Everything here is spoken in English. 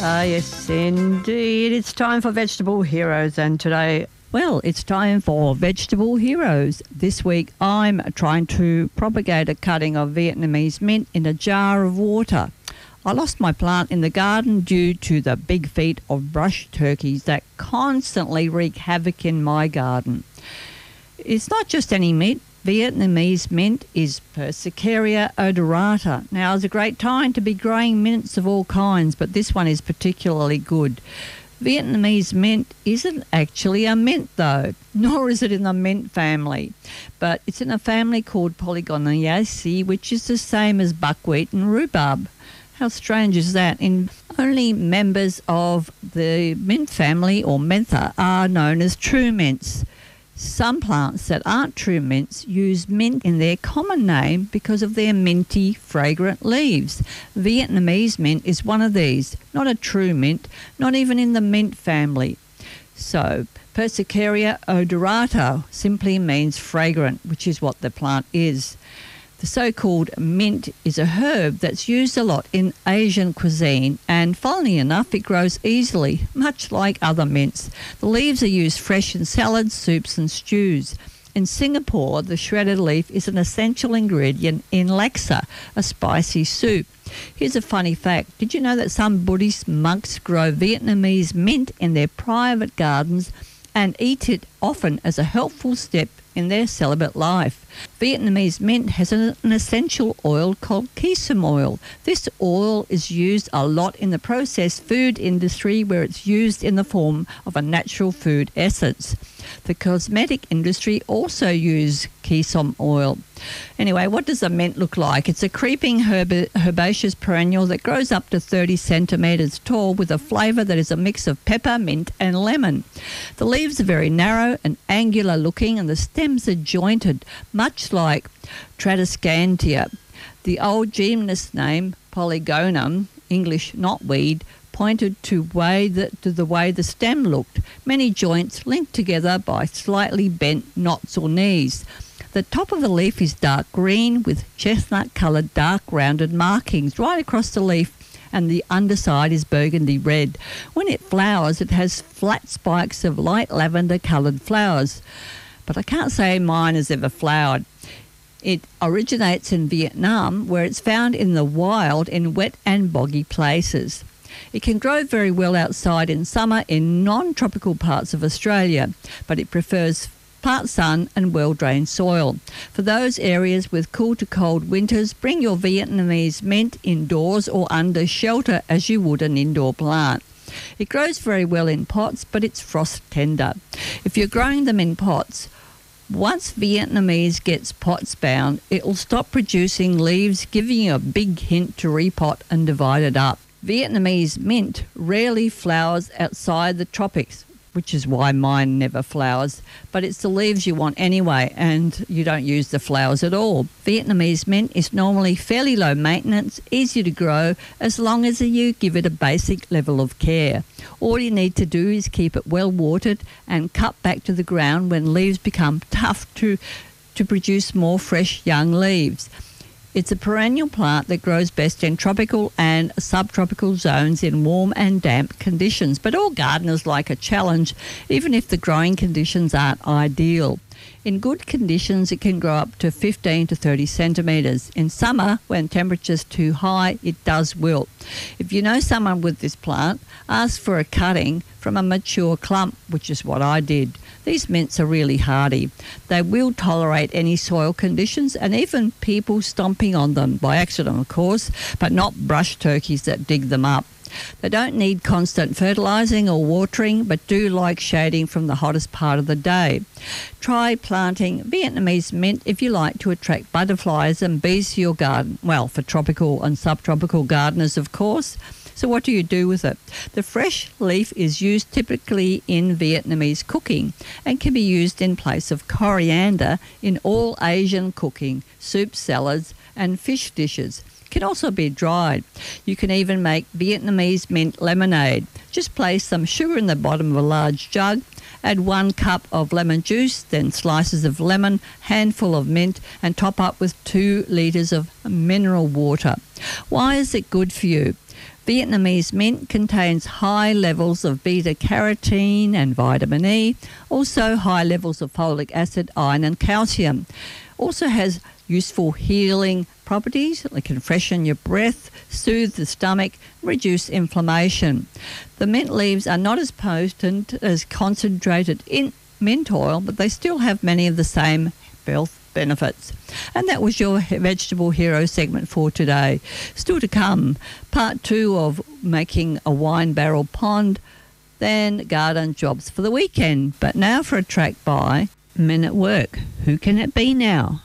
Ah, yes, indeed. It's time for Vegetable Heroes, and today, well, it's time for Vegetable Heroes. This week, I'm trying to propagate a cutting of Vietnamese mint in a jar of water. I lost my plant in the garden due to the big feet of brush turkeys that constantly wreak havoc in my garden. It's not just any mint. Vietnamese mint is Persicaria odorata. Now is a great time to be growing mints of all kinds, but this one is particularly good. Vietnamese mint isn't actually a mint though, nor is it in the mint family, but it's in a family called Polygonaceae, which is the same as buckwheat and rhubarb. How strange is that? Only members of the mint family or mentha are known as true mints. Some plants that aren't true mints use mint in their common name because of their minty, fragrant leaves. Vietnamese mint is one of these, not a true mint, not even in the mint family. So, Persicaria odorata simply means fragrant, which is what the plant is. The so-called mint is a herb that's used a lot in Asian cuisine, and funnily enough, it grows easily, much like other mints. The leaves are used fresh in salads, soups and stews. In Singapore, the shredded leaf is an essential ingredient in laksa, a spicy soup. Here's a funny fact. Did you know that some Buddhist monks grow Vietnamese mint in their private gardens and eat it often as a helpful step in their celibate life? Vietnamese mint has an essential oil called kisum oil. This oil is used a lot in the processed food industry, where it's used in the form of a natural food essence. The cosmetic industry also use kisum oil. Anyway, what does a mint look like? It's a creeping herbaceous perennial that grows up to 30 centimetres tall with a flavour that is a mix of pepper, mint and lemon. The leaves are very narrow and angular looking, and the stems are jointed, much like Tradescantia. The old genus name, Polygonum, English knotweed, pointed to the way the stem looked. Many joints linked together by slightly bent knots or knees. The top of the leaf is dark green with chestnut-coloured dark rounded markings right across the leaf, and the underside is burgundy red. When it flowers, it has flat spikes of light lavender-coloured flowers. But I can't say mine has ever flowered. It originates in Vietnam, where it's found in the wild in wet and boggy places. It can grow very well outside in summer in non-tropical parts of Australia, but it prefers part sun and well-drained soil. For those areas with cool to cold winters, bring your Vietnamese mint indoors or under shelter as you would an indoor plant. It grows very well in pots, but it's frost tender. If you're growing them in pots, once Vietnamese gets pots bound, it will stop producing leaves, giving you a big hint to repot and divide it up. Vietnamese mint rarely flowers outside the tropics, which is why mine never flowers, but it's the leaves you want anyway, and you don't use the flowers at all. Vietnamese mint is normally fairly low maintenance, easy to grow, as long as you give it a basic level of care. All you need to do is keep it well watered and cut back to the ground when leaves become tough to produce more fresh young leaves. It's a perennial plant that grows best in tropical and subtropical zones in warm and damp conditions, but all gardeners like a challenge, even if the growing conditions aren't ideal. In good conditions, it can grow up to 15 to 30 centimetres. In summer, when temperature's too high, it does wilt. If you know someone with this plant, ask for a cutting from a mature clump, which is what I did. These mints are really hardy. They will tolerate any soil conditions and even people stomping on them, by accident of course, but not brush turkeys that dig them up. They don't need constant fertilising or watering, but do like shading from the hottest part of the day. Try planting Vietnamese mint if you like to attract butterflies and bees to your garden. Well, for tropical and subtropical gardeners, of course. So what do you do with it? The fresh leaf is used typically in Vietnamese cooking and can be used in place of coriander in all Asian cooking, soup, salads and fish dishes. Can also be dried. You can even make Vietnamese mint lemonade. Just place some sugar in the bottom of a large jug, add 1 cup of lemon juice, then slices of lemon, handful of mint, and top up with 2 litres of mineral water. Why is it good for you? Vietnamese mint contains high levels of beta-carotene and vitamin E, also high levels of folic acid, iron and calcium. Also has useful healing properties. It can freshen your breath, soothe the stomach, reduce inflammation. The mint leaves are not as potent as concentrated in mint oil, but they still have many of the same health benefits. And that was your Vegetable Hero segment for today. Still to come, part 2 of making a wine barrel pond, then garden jobs for the weekend. But now for a track by Men at Work. Who can it be now?